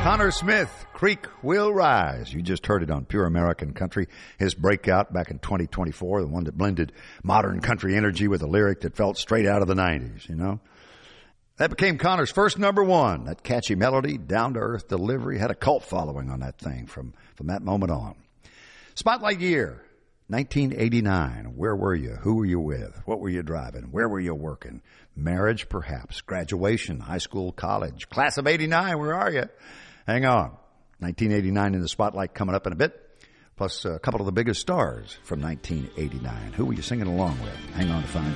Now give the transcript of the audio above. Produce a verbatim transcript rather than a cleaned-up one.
Connor Smith, Creek Will Rise. You just heard it on Pure American Country. His breakout back in twenty twenty-four, the one that blended modern country energy with a lyric that felt straight out of the nineties, you know. That became Connor's first number one. That catchy melody, down-to-earth delivery, had a cult following on that thing from, from that moment on. Spotlight year, nineteen eighty-nine. Where were you? Who were you with? What were you driving? Where were you working? Marriage, perhaps. Graduation, high school, college. Class of eighty-nine, where are you? Hang on. nineteen eighty-nine in the spotlight coming up in a bit. Plus a couple of the biggest stars from nineteen eighty-nine. Who were you singing along with? Hang on to find out.